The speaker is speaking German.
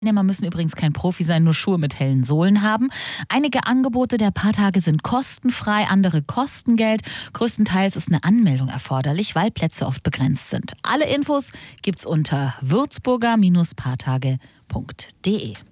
Teilnehmer müssen übrigens kein Profi sein, nur Schuhe mit hellen Sohlen haben. Einige Angebote der Paartage sind kostenfrei, andere kosten Geld. Größtenteils ist eine Anmeldung erforderlich, weil Plätze oft begrenzt sind. Alle Infos gibt's unter würzburger-paartage.de.